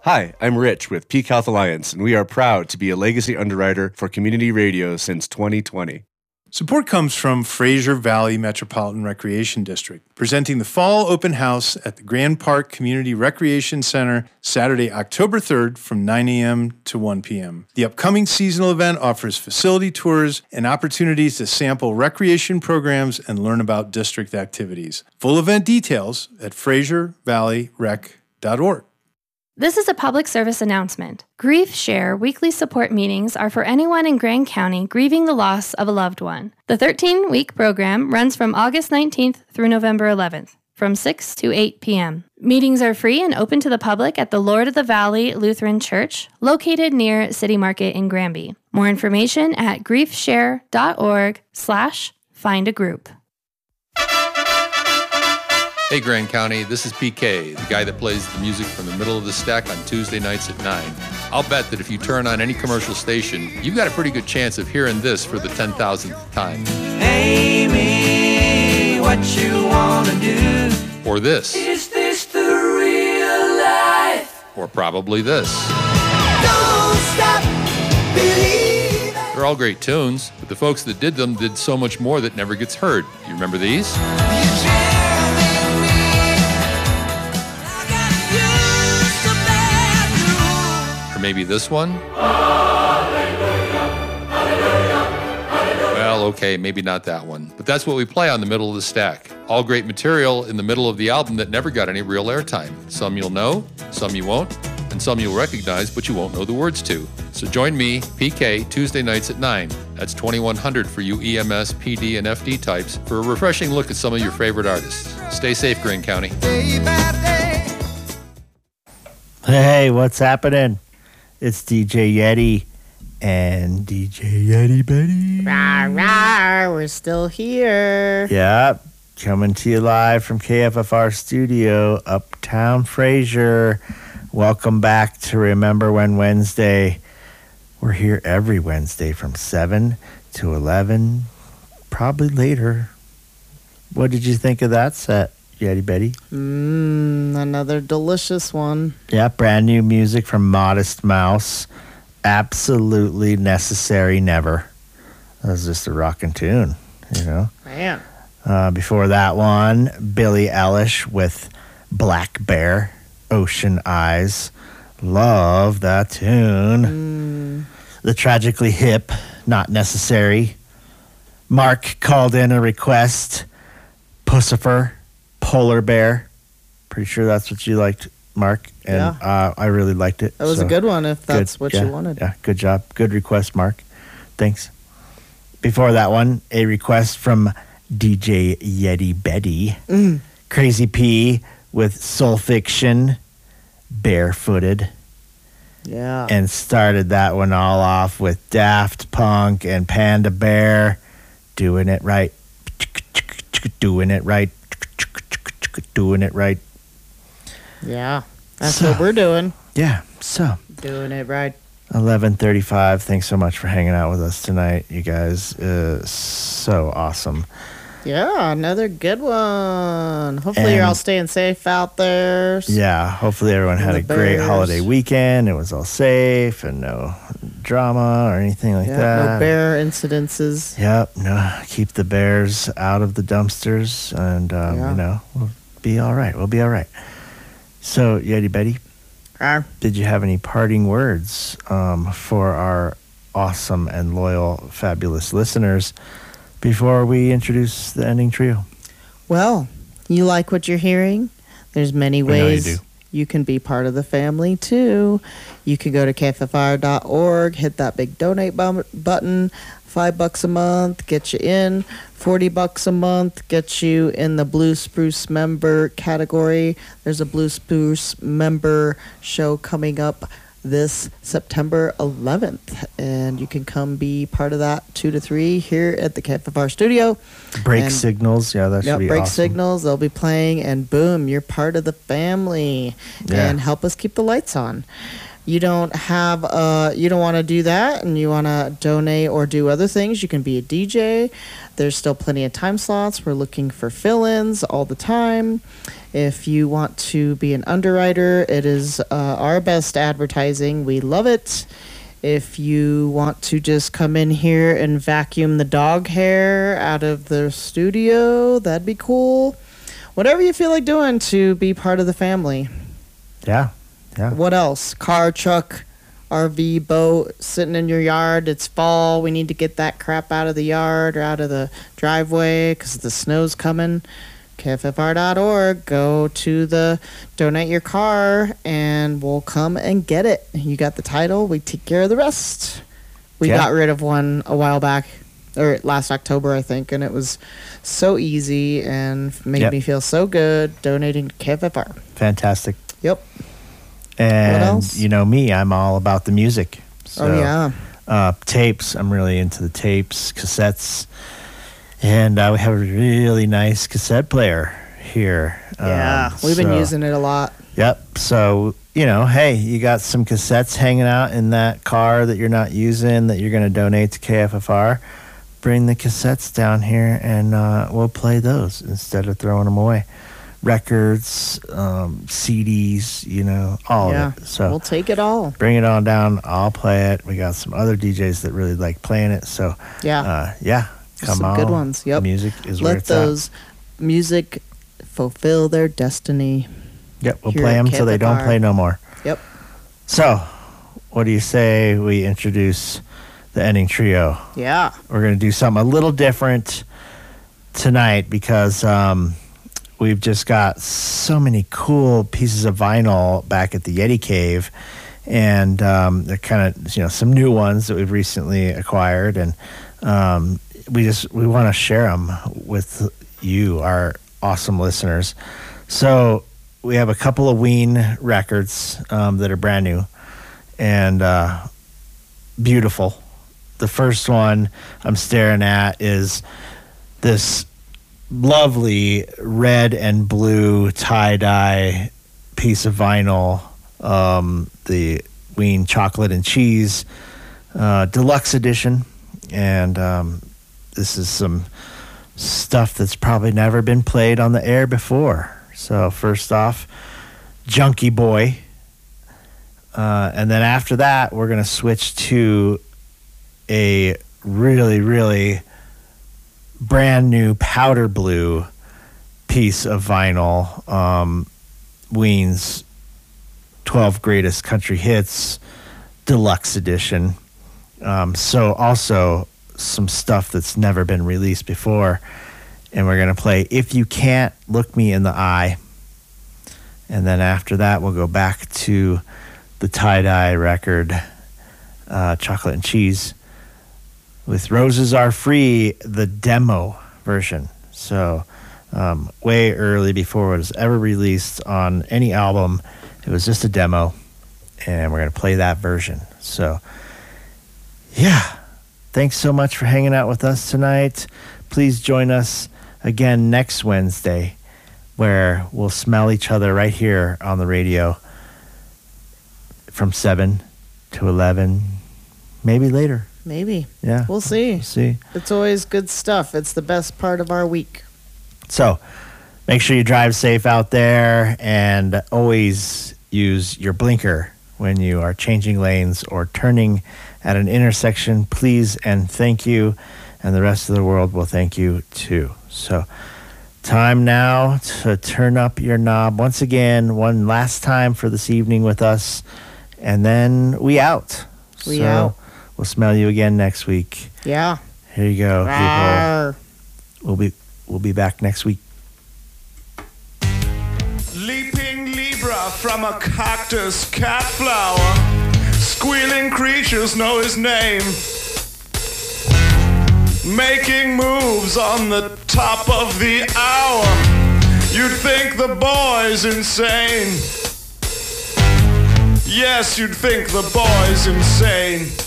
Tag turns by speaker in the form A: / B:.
A: Hi, I'm Rich with Peak Health Alliance, and we are proud to be a legacy underwriter for community radio since 2020.
B: Support comes from Fraser Valley Metropolitan Recreation District, presenting the Fall Open House at the Grand Park Community Recreation Center Saturday, October 3rd from 9 a.m. to 1 p.m. The upcoming seasonal event offers facility tours and opportunities to sample recreation programs and learn about district activities. Full event details at FraserValleyRec.org.
C: This is a public service announcement. Grief Share weekly support meetings are for anyone in Grand County grieving the loss of a loved one. The 13-week program runs from August 19th through November 11th, from 6 to 8 p.m. Meetings are free and open to the public at the Lord of the Valley Lutheran Church, located near City Market in Granby. More information at griefshare.org/findagroup.
D: Hey Grand County, this is PK, the guy that plays the music from the middle of the stack on Tuesday nights at 9. I'll bet that if you turn on any commercial station, you've got a pretty good chance of hearing this for the 10,000th time.
E: Amy, what you wanna do?
D: Or this.
E: Is this the real life?
D: Or probably this.
E: Don't stop believing.
D: They're all great tunes, but the folks that did them did so much more that never gets heard. You remember these? Maybe this one? Well, okay, maybe not that one. But that's what we play on the middle of the stack. All great material in the middle of the album that never got any real airtime. Some you'll know, some you won't, and some you'll recognize, but you won't know the words to. So join me, PK, Tuesday nights at 9. That's 2100 for you EMS, PD, and FD types for a refreshing look at some of your favorite artists. Stay safe, Grand County.
F: Hey, what's happening? It's DJ Yeti and DJ Yeti Betty.
G: Rah, rah, we're still here.
F: Yep, coming to you live from KFFR Studio, Uptown Fraser. Welcome back to Remember When Wednesday. We're here every Wednesday from 7 to 11, probably later. What did you think of that set, Yeti Betty?
G: Another delicious one.
F: Yeah, brand new music from Modest Mouse. Absolutely necessary never. That was just a rockin' tune, you know.
G: Man.
F: Before that one, Billie Eilish with Black Bear, Ocean Eyes. Love that tune. The Tragically Hip, Not Necessary. Mark called in a request. Pussifer, Polar Bear. Pretty sure that's what you liked, Mark. And I really liked it.
G: That was a good one if that's what you wanted.
F: Yeah, good job. Good request, Mark. Thanks. Before that one, a request from DJ Yeti Betty. Crazy P with Soul Fiction, Barefooted.
G: Yeah.
F: And started that one all off with Daft Punk and Panda Bear. Doing it right. Doing it right. Doing it right.
G: Yeah. That's what we're doing.
F: Yeah. So.
G: Doing it right.
F: 11:35. Thanks so much for hanging out with us tonight, you guys. So awesome.
G: Yeah, another good one. Hopefully you're all staying safe out there.
F: Yeah, hopefully everyone had a great holiday weekend. It was all safe and no drama or anything like that.
G: No bear incidences.
F: Yep, no. Keep the bears out of the dumpsters and, you know, we'll be all right. We'll be all right. So, Yeti Betty, did you have any parting words for our awesome and loyal, fabulous listeners before we introduce the ending trio?
G: Well, you like what you're hearing? There's many ways you can be part of the family, too. You can go to kffr.org, hit that big donate button. $5 a month, get you in. $40 a month, get you in the Blue Spruce member category. There's a Blue Spruce member show coming up this September 11th, and you can come be part of that 2 to 3 here at the KFFR studio.
F: Break Signals, yeah, that should be
G: Break
F: awesome.
G: Signals, they'll be playing, and boom, you're part of the family. And help us keep the lights on. you don't want to do that and you want to donate or do other things, you can be a DJ. There's still plenty of time slots. We're looking for fill-ins all the time. If you want to be an underwriter, it is our best advertising. We love it. If you want to just come in here and vacuum the dog hair out of the studio, that'd be cool. Whatever you feel like doing to be part of the family.
F: Yeah.
G: What else? Car, truck, RV, boat, sitting in your yard. It's fall. We need to get that crap out of the yard or out of the driveway because the snow's coming. KFFR.org. Go to the donate your car and we'll come and get it. You got the title. We take care of the rest. We got rid of one a while back, or last October, I think, and it was so easy and made me feel so good donating to KFFR.
F: Fantastic.
G: Yep.
F: And
G: what else?
F: You know me, I'm all about the music. So, tapes. I'm really into the tapes, cassettes. And we have a really nice cassette player here.
G: Yeah, we've been using it a lot.
F: Yep. So, hey, you got some cassettes hanging out in that car that you're not using that you're going to donate to KFFR. Bring the cassettes down here and we'll play those instead of throwing them away. Records, CDs, all of it. So
G: we'll take it all.
F: Bring it on down. I'll play it. We got some other DJs that really like playing it. So, come
G: some
F: on.
G: Good ones. Yep.
F: Music is where it's at.
G: Let those music fulfill their destiny.
F: Yep, we'll play them so they don't play no more.
G: Yep.
F: So, what do you say we introduce the ending trio?
G: Yeah.
F: We're going to do something a little different tonight because we've just got so many cool pieces of vinyl back at the Yeti Cave. And they're kind of, some new ones that we've recently acquired. And we want to share them with you, our awesome listeners. So we have a couple of Ween records that are brand new and beautiful. The first one I'm staring at is this lovely red and blue tie-dye piece of vinyl, the Ween Chocolate and Cheese Deluxe Edition. And this is some stuff that's probably never been played on the air before. So first off, Junkie Boy. And then after that, we're going to switch to a really, really brand new powder blue piece of vinyl. Ween's 12 Greatest Country Hits Deluxe Edition. So also some stuff that's never been released before. And we're going to play If You Can't Look Me in the Eye. And then after that, we'll go back to the tie-dye record, Chocolate and Cheese, with Roses Are Free, the demo version. So way early before it was ever released on any album. It was just a demo. And we're going to play that version. So, yeah. Thanks so much for hanging out with us tonight. Please join us again next Wednesday, where we'll smell each other right here on the radio from 7 to 11, maybe later.
G: Maybe.
F: Yeah.
G: We'll see.
F: We'll see.
G: It's always good stuff. It's the best part of our week.
F: So make sure you drive safe out there and always use your blinker when you are changing lanes or turning at an intersection. Please and thank you. And the rest of the world will thank you too. So time now to turn up your knob once again, one last time for this evening with us. And then we out.
G: We out.
F: We'll smell you again next week.
G: Yeah.
F: Here you go,
G: Rawr.
F: people. We'll be back next week.
H: Leaping Libra from a cactus cat flower. Squealing creatures know his name. Making moves on the top of the hour. You'd think the boy's insane. Yes, you'd think the boy's insane.